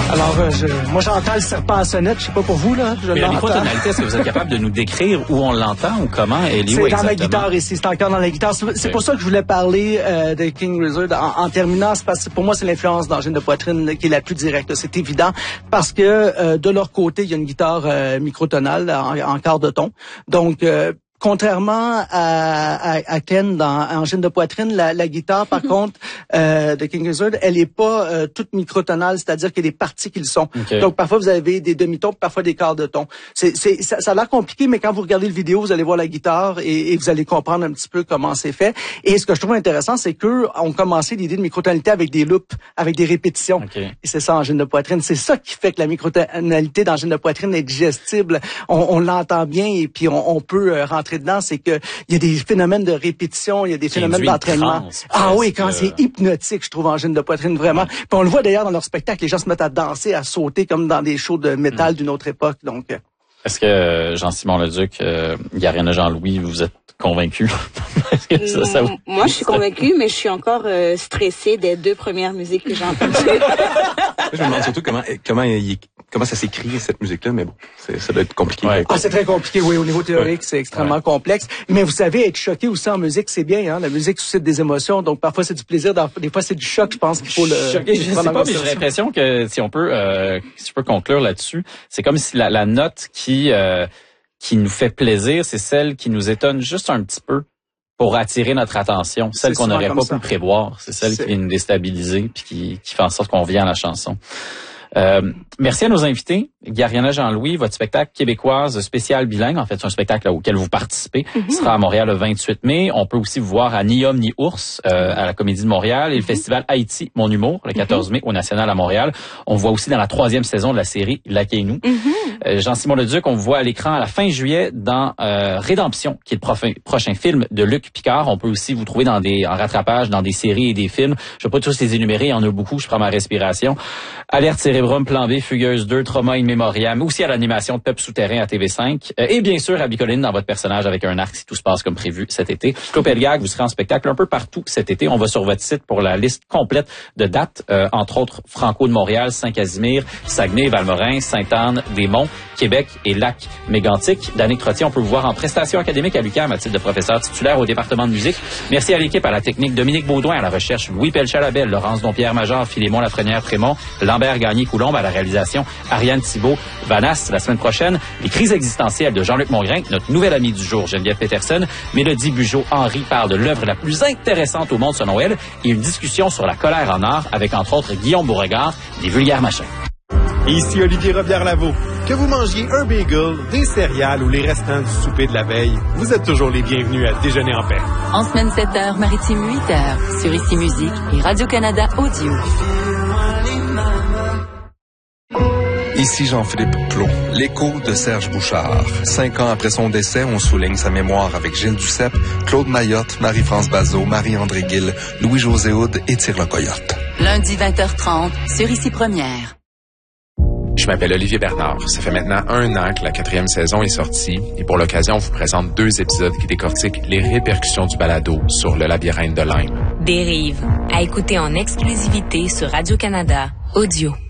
Alors, moi, j'entends le serpent à sonnette. Je sais pas pour vous, là. Mais la microtonalité, est-ce que vous êtes capable de nous décrire où on l'entend ou comment elle est? C'est dans la guitare ici. C'est encore dans la guitare. C'est pour ça que je voulais parler de King Gizzard en terminant. C'est parce que pour moi, c'est l'influence d'Angine de Poitrine qui est la plus directe. C'est évident parce que de leur côté, il y a une guitare microtonale en quart de ton. Donc, contrairement à Ken dans Angine de Poitrine, la guitare, par contre, de King Gizzard, elle est pas toute microtonale, c'est-à-dire qu'il y a des parties qui le sont. Okay. Donc, parfois, vous avez des demi-tons, parfois des quarts de ton. Ça a l'air compliqué, mais quand vous regardez le vidéo, vous allez voir la guitare et vous allez comprendre un petit peu comment c'est fait. Et ce que je trouve intéressant, c'est qu'eux ont commencé l'idée de microtonalité avec des loops, avec des répétitions. Okay. Et c'est ça, Angine de Poitrine. C'est ça qui fait que la microtonalité d'Angine de Poitrine est digestible. On l'entend bien et puis on peut rentrer dedans, c'est que il y a des phénomènes de répétition, il y a des phénomènes d'entraînement. Oui, quand c'est hypnotique, je trouve, Angine de Poitrine, vraiment. Puis on le voit d'ailleurs dans leur spectacle, les gens se mettent à danser, à sauter comme dans des shows de métal d'une autre époque. Donc, est-ce que Jean-Simon Leduc, Gariana Jean-Louis, vous êtes convaincu? Est-ce que ça vous... Moi, je suis convaincue, mais je suis encore stressée des 2 premières musiques que j'ai entendues. Je me demande surtout comment ça s'écrit, cette musique-là, mais bon, ça doit être compliqué. Ouais. C'est très compliqué, oui. Au niveau théorique, c'est extrêmement complexe. Mais vous savez, être choqué aussi en musique, c'est bien, hein. La musique suscite des émotions, donc parfois c'est du plaisir, des fois c'est du choc, je pense qu'il faut le... Choqué, je sais pas, mais j'ai l'impression que si je peux conclure là-dessus, c'est comme si la note qui nous fait plaisir, c'est celle qui nous étonne juste un petit peu pour attirer notre attention, celle qu'on n'aurait pas pu prévoir, c'est celle qui vient nous déstabiliser puis qui fait en sorte qu'on vient à la chanson. Merci à nos invités. Gariana Jean-Louis, votre spectacle québécoise spécial bilingue, en fait, c'est un spectacle auquel vous participez, sera à Montréal le 28 mai. On peut aussi vous voir à Ni Homme Ni Ours à la Comédie de Montréal et le festival Haïti Mon Humour le 14 mai au National à Montréal. On voit aussi dans la 3e saison de la série Laquez-nous. Jean-Simon Leduc, on vous voit à l'écran à la fin juillet dans Rédemption, qui est le prochain film de Luc Picard. On peut aussi vous trouver en rattrapage dans des séries et des films. Je ne vais pas tous les énumérer, il y en a beaucoup, je prends ma respiration. Alerte Cérébrum, Plan B, Fugueuse 2, Trauma in Memoriam, mais aussi à l'animation de Peuple Souterrain à TV5. Et bien sûr, à Bicoline dans votre personnage avec un arc si tout se passe comme prévu cet été. Claude Pelgag, vous serez en spectacle un peu partout cet été. On va sur votre site pour la liste complète de dates, entre autres Franco de Montréal, Saint-Casimir, Saguenay, Valmorin, Sainte-Anne, Desmonts, Québec et Lac-Mégantic. Danick Trottier, on peut vous voir en prestation académique à l'UQAM à titre de professeur titulaire au département de musique. Merci à l'équipe, à la technique Dominique Baudouin, à la recherche Louis Pelchalabelle, Laurence Dompierre-Major, Philémon Lafrenière-Frémont, Lambert Gagné-Coulombe, à la réalisation Ariane Thibault, Vanas. La semaine prochaine, les crises existentielles de Jean-Luc Mongrain, notre nouvel ami du jour, Geneviève Peterson, Mélodie Bugeaud-Henry parle de l'œuvre la plus intéressante au monde selon elle et une discussion sur la colère en art avec entre autres Guillaume Beauregard des Vulgaires Machins. Ici Olivier Robillard-Lavaux. Que vous mangiez un bagel, des céréales ou les restants du souper de la veille, vous êtes toujours les bienvenus à Déjeuner en paix. En semaine 7h, maritime 8h, sur Ici Musique et Radio-Canada Audio. Ici Jean-Philippe Plot, l'écho de Serge Bouchard. 5 ans après son décès, on souligne sa mémoire avec Gilles Duceppe, Claude Mayotte, Marie-France Bazot, Marie-André Gill, Louis-José Houd et Tire le Coyote. Lundi 20h30, sur Ici Première. Je m'appelle Olivier Bernard. Ça fait maintenant 1 an que la 4e saison est sortie et pour l'occasion, on vous présente 2 épisodes qui décortiquent les répercussions du balado sur le labyrinthe de Lyme. Dérive, à écouter en exclusivité sur Radio-Canada Audio.